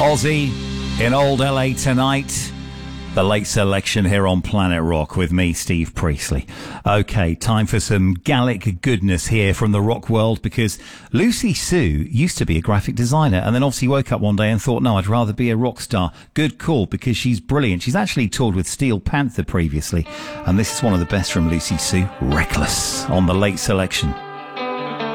Aussie in Old LA tonight. The late selection here on Planet Rock with me, Steve Priestley. Okay, time for some Gallic goodness here from the rock world, because Lucy Sue used to be a graphic designer and then obviously woke up one day and thought, no, I'd rather be a rock star. Good call, because she's brilliant. She's actually toured with Steel Panther previously, and this is one of the best from Lucy Sue, Reckless, on the late selection.